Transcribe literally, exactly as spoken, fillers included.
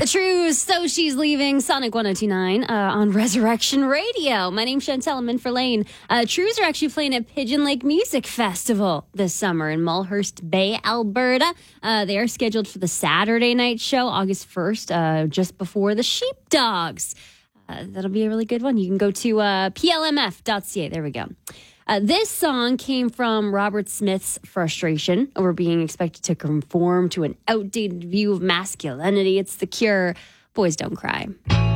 True, so she's leaving Sonic one oh two point nine uh, on Resurrection Radio. My name's Chantel. I'm in for Lane. Uh, Trues are actually playing at Pigeon Lake Music Festival this summer in Mulhurst Bay, Alberta. Uh, they are scheduled for the Saturday night show, August first, uh, just before the Sheepdogs. Uh, that'll be a really good one. You can go to uh, P L M F dot C A. There we go. Uh, this song came from Robert Smith's frustration over being expected to conform to an outdated view of masculinity. It's The Cure, Boys Don't Cry.